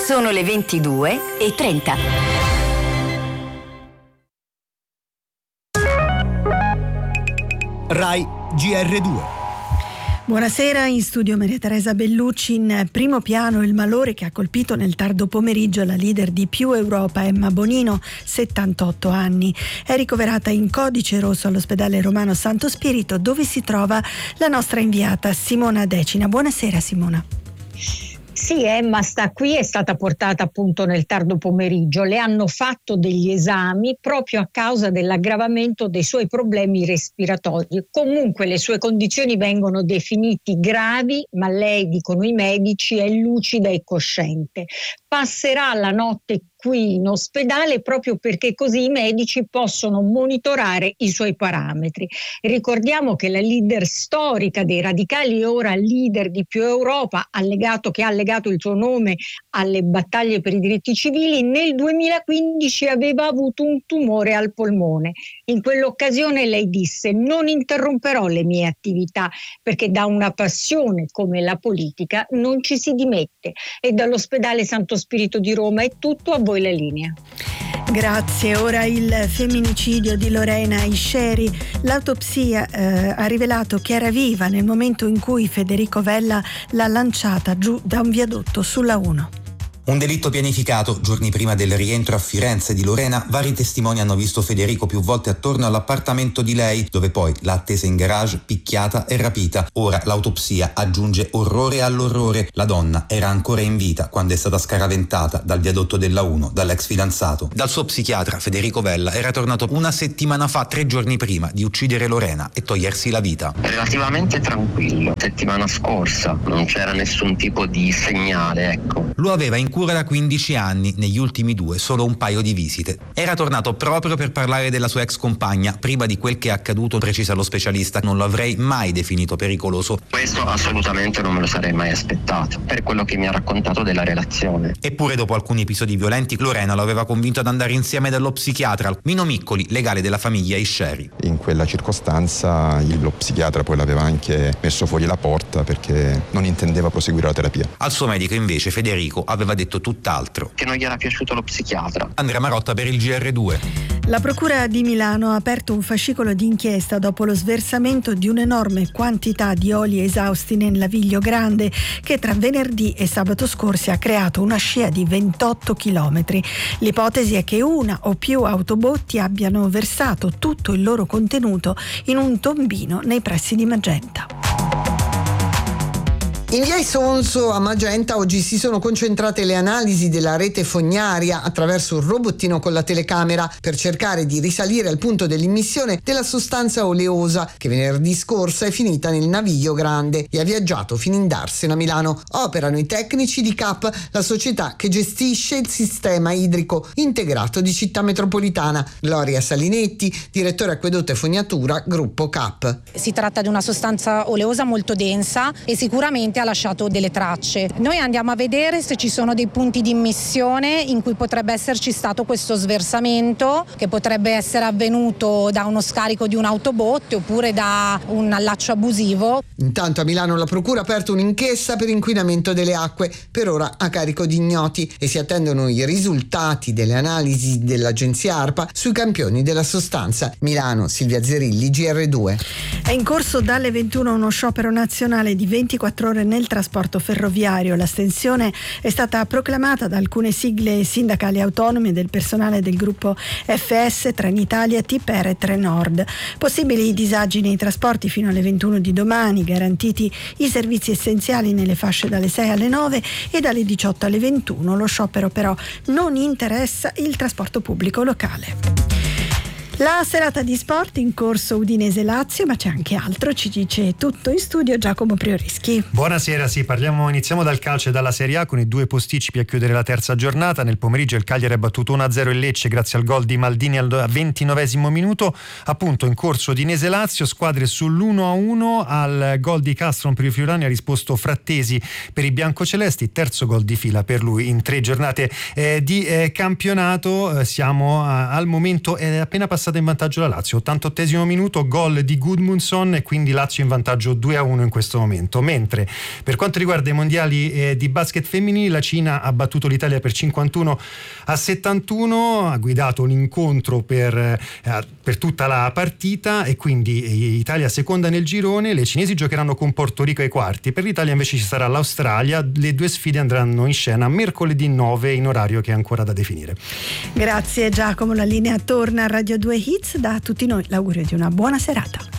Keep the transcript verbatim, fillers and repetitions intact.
Sono le ventidue e trenta. Rai G R due. Buonasera, in studio Maria Teresa Bellucci. In primo piano il malore che ha colpito nel tardo pomeriggio la leader di Più Europa, Emma Bonino, settantotto anni. È ricoverata in codice rosso all'ospedale romano Santo Spirito, dove si trova la nostra inviata Simona Decina. Buonasera Simona. Sì, Emma sta qui, è stata portata appunto nel tardo pomeriggio. Le hanno fatto degli esami proprio a causa dell'aggravamento dei suoi problemi respiratori. Comunque le sue condizioni vengono definite gravi, ma lei, dicono i medici, è lucida e cosciente. Passerà la notte qui in ospedale proprio perché così i medici possono monitorare i suoi parametri. Ricordiamo che la leader storica dei radicali, ora leader di Più Europa, ha legato, che ha legato il suo nome alle battaglie per i diritti civili, nel duemilaquindici aveva avuto un tumore al polmone. In quell'occasione lei disse: non interromperò le mie attività perché da una passione come la politica non ci si dimette. E dall'ospedale Santo Spirito di Roma è tutto, a voi la linea. Grazie. Ora il femminicidio di Lorena Isceri. L'autopsia eh, ha rivelato che era viva nel momento in cui Federico Vella l'ha lanciata giù da un viadotto sulla uno. Un delitto pianificato. Giorni prima del rientro a Firenze di Lorena, vari testimoni hanno visto Federico più volte attorno all'appartamento di lei, dove poi l'ha attesa in garage, picchiata e rapita. Ora l'autopsia aggiunge orrore all'orrore. La donna era ancora in vita quando è stata scaraventata dal viadotto della uno dall'ex fidanzato. Dal suo psichiatra Federico Vella era tornato una settimana fa, tre giorni prima di uccidere Lorena e togliersi la vita. Relativamente tranquillo. Settimana scorsa non c'era nessun tipo di segnale, ecco. Lo aveva in cura da quindici anni, negli ultimi due solo un paio di visite. Era tornato proprio per parlare della sua ex compagna. Prima di quel che è accaduto, precisa lo specialista, non lo avrei mai definito pericoloso. Questo assolutamente non me lo sarei mai aspettato, per quello che mi ha raccontato della relazione. Eppure dopo alcuni episodi violenti, Lorena lo aveva convinto ad andare insieme dallo psichiatra, Mino Miccoli, legale della famiglia Isceri. In quella circostanza lo psichiatra poi l'aveva anche messo fuori la porta perché non intendeva proseguire la terapia. Al suo medico invece Federico aveva detto tutt'altro. Che non gli era piaciuto lo psichiatra. Andrea Marotta per il G R due. La Procura di Milano ha aperto un fascicolo d'inchiesta dopo lo sversamento di un'enorme quantità di oli esausti nel Naviglio Grande, che tra venerdì e sabato scorsi ha creato una scia di ventotto chilometri. L'ipotesi è che una o più autobotti abbiano versato tutto il loro contenuto in un tombino nei pressi di Magenta. In via Isonzo a Magenta oggi si sono concentrate le analisi della rete fognaria attraverso un robottino con la telecamera per cercare di risalire al punto dell'immissione della sostanza oleosa che venerdì scorso è finita nel Naviglio Grande e ha viaggiato fino in Darsena a Milano. Operano i tecnici di C A P, la società che gestisce il sistema idrico integrato di Città Metropolitana. Gloria Salinetti, direttore acquedotto e fognatura, gruppo C A P. Si tratta di una sostanza oleosa molto densa e sicuramente ha lasciato delle tracce. Noi andiamo a vedere se ci sono dei punti di immissione in cui potrebbe esserci stato questo sversamento, che potrebbe essere avvenuto da uno scarico di un autobotte oppure da un allaccio abusivo. Intanto a Milano la procura ha aperto un'inchiesta per inquinamento delle acque, per ora a carico di ignoti, e si attendono i risultati delle analisi dell'agenzia ARPA sui campioni della sostanza. Milano, Silvia Zerilli, G R due. È in corso dalle ventuno uno sciopero nazionale di ventiquattro ore nel trasporto ferroviario. L'astensione è stata proclamata da alcune sigle sindacali autonome del personale del gruppo F S, Trenitalia, T P R e Trenord. Possibili disagi nei trasporti fino alle ventuno di domani, garantiti i servizi essenziali nelle fasce dalle sei alle nove e dalle diciotto alle ventuno. Lo sciopero però non interessa il trasporto pubblico locale. La serata di sport in corso Udinese-Lazio, ma c'è anche altro, ci dice tutto in studio Giacomo Priorischi. Buonasera, sì, parliamo, iniziamo dal calcio e dalla Serie A con i due posticipi a chiudere la terza giornata. Nel pomeriggio il Cagliari ha battuto uno a zero il Lecce grazie al gol di Maldini al ventinovesimo minuto. Appunto in corso Udinese-Lazio, squadre sull'uno a uno, al gol di Castro per i friulani ha risposto Frattesi per i biancocelesti, terzo gol di fila per lui in tre giornate eh, di eh, campionato. Eh, siamo a, al momento, è appena passato passata in vantaggio la Lazio. ottantottesimo minuto, gol di Gudmundsson, e quindi Lazio in vantaggio due a uno in questo momento. Mentre per quanto riguarda i mondiali eh, di basket femminili, la Cina ha battuto l'Italia per cinquantuno a settantuno, ha guidato l'incontro per, eh, per tutta la partita, e quindi Italia seconda nel girone. Le cinesi giocheranno con Porto Rico ai quarti, per l'Italia invece ci sarà l'Australia. Le due sfide andranno in scena mercoledì nove in orario che è ancora da definire. Grazie Giacomo, la linea torna a Radio due Hits. Da tutti noi l'augurio di una buona serata.